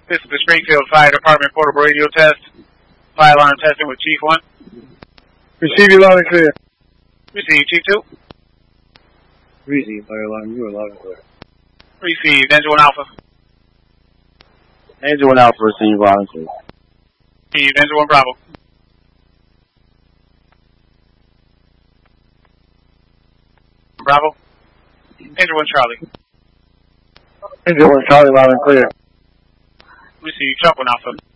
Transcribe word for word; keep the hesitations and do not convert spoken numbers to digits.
This is the Springfield Fire Department portable radio test. Fire alarm testing with Chief one. Receive you loud and clear. Receive, Chief two. Receive fire alarm, you are loud and clear. Received, Angel one Alpha. Angel one Alpha, receive loud and clear. Received, Angel one Bravo. Bravo. Angel one Charlie. Angel one Charlie, loud and clear. Receive, Chuck one Alpha.